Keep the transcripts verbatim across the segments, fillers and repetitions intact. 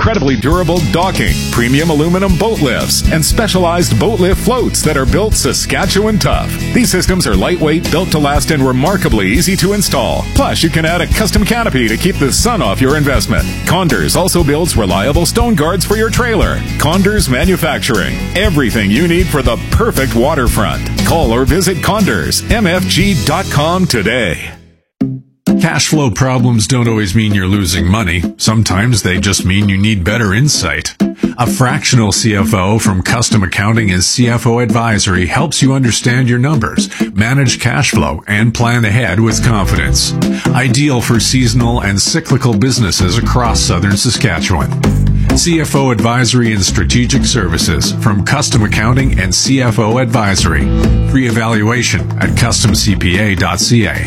incredibly durable docking, premium aluminum boat lifts, and specialized boat lift floats that are built Saskatchewan tough. These systems are lightweight, built to last, and remarkably easy to install. Plus, you can add a custom canopy to keep the sun off your investment. Condors also builds reliable stone guards for your trailer. Condors Manufacturing. Everything you need for the perfect waterfront. Call or visit condors m f g dot com today. Cash flow problems don't always mean you're losing money. Sometimes they just mean you need better insight. A fractional C F O from Custom Accounting and C F O Advisory helps you understand your numbers, manage cash flow, and plan ahead with confidence. Ideal for seasonal and cyclical businesses across southern Saskatchewan. C F O Advisory and Strategic Services from Custom Accounting and C F O Advisory. Free evaluation at custom c p a dot c a.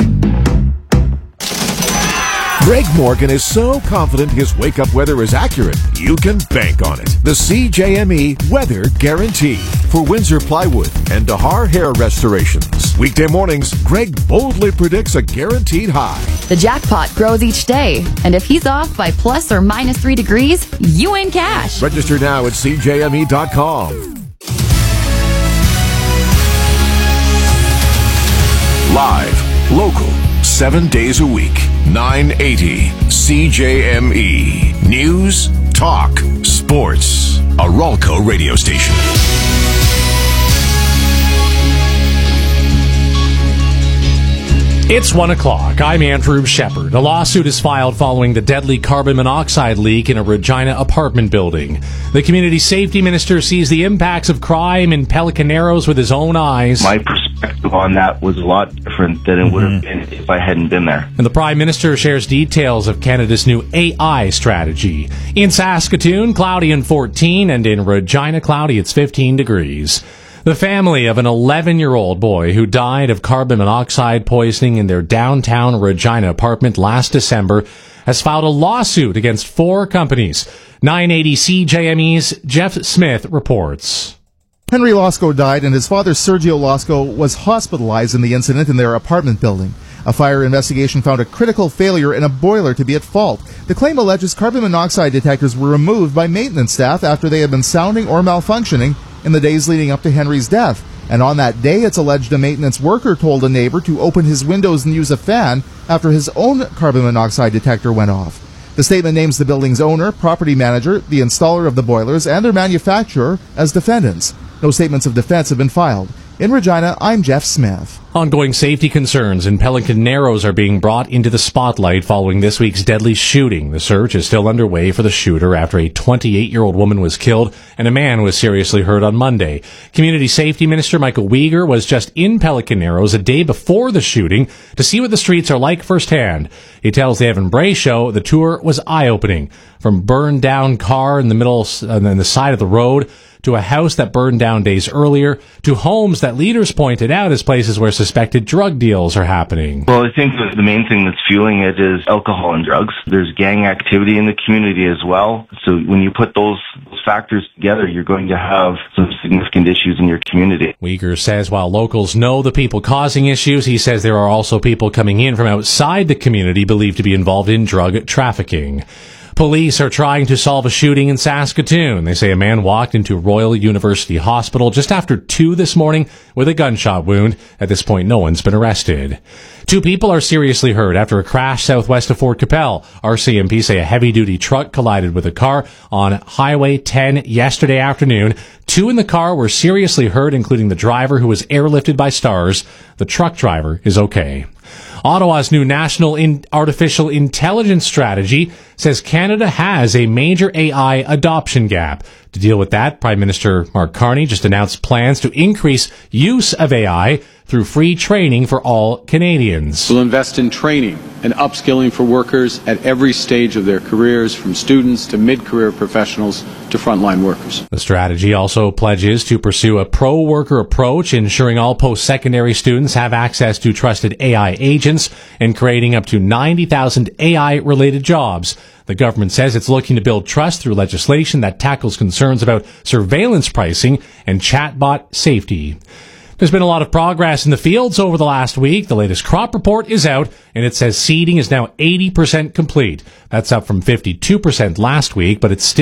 Greg Morgan is so confident his wake-up weather is accurate, you can bank on it. The C J M E Weather Guarantee for Windsor Plywood and Dahar Hair Restorations. Weekday mornings, Greg boldly predicts a guaranteed high. The jackpot grows each day, and if he's off by plus or minus three degrees, you win cash. Register now at c j m e dot com. Live, local, seven days a week, nine eighty C J M E. News, talk, sports. A Ralco radio station. It's one o'clock. I'm Andrew Shepard. A lawsuit is filed following the deadly carbon monoxide leak in a Regina apartment building. The community safety minister sees the impacts of crime in Pelican Narrows with his own eyes. My perspective on that was a lot different than it would have been if I hadn't been there. And the Prime Minister shares details of Canada's new A I strategy. In Saskatoon, cloudy and fourteen, and in Regina, cloudy, it's fifteen degrees. The family of an eleven-year-old boy who died of carbon monoxide poisoning in their downtown Regina apartment last December has filed a lawsuit against four companies. nine eighty C J M E's Jeff Smith reports. Henry Losco died, and his father, Sergio Losco, was hospitalized in the incident in their apartment building. A fire investigation found a critical failure in a boiler to be at fault. The claim alleges carbon monoxide detectors were removed by maintenance staff after they had been sounding or malfunctioning in the days leading up to Henry's death. And on that day, it's alleged a maintenance worker told a neighbor to open his windows and use a fan after his own carbon monoxide detector went off. The statement names the building's owner, property manager, the installer of the boilers, and their manufacturer as defendants. No statements of defense have been filed. In Regina, I'm Jeff Smith. Ongoing safety concerns in Pelican Narrows are being brought into the spotlight following this week's deadly shooting. The search is still underway for the shooter after a twenty-eight-year-old woman was killed and a man was seriously hurt on Monday. Community Safety Minister Michael Uyghur was just in Pelican Narrows a day before the shooting to see what the streets are like firsthand. He tells the Evan Bray Show the tour was eye-opening. From burned-down car in the middle and then the side of the road to a house that burned down days earlier, to homes that leaders pointed out as places where suspected drug deals are happening. Well, I think the main thing that's fueling it is alcohol and drugs. There's gang activity in the community as well. So when you put those, those factors together, you're going to have some significant issues in your community. Uyghur says while locals know the people causing issues, he says there are also people coming in from outside the community believed to be involved in drug trafficking. Police are trying to solve a shooting in Saskatoon. They say a man walked into Royal University Hospital just after two this morning with a gunshot wound. At this point, no one's been arrested. Two people are seriously hurt after a crash southwest of Fort Capel. R C M P say a heavy-duty truck collided with a car on Highway ten yesterday afternoon. Two in the car were seriously hurt, including the driver who was airlifted by stars. The truck driver is okay. Ottawa's new National in- Artificial Intelligence Strategy says Canada has a major A I adoption gap. To deal with that, Prime Minister Mark Carney just announced plans to increase use of A I through free training for all Canadians. We'll invest in training and upskilling for workers at every stage of their careers, from students to mid-career professionals to frontline workers. The strategy also pledges to pursue a pro-worker approach, ensuring all post-secondary students have access to trusted A I agents and creating up to ninety thousand A I-related jobs. The government says it's looking to build trust through legislation that tackles concerns about surveillance pricing and chatbot safety. There's been a lot of progress in the fields over the last week. The latest crop report is out, and it says seeding is now eighty percent complete. That's up from fifty-two percent last week, but it's still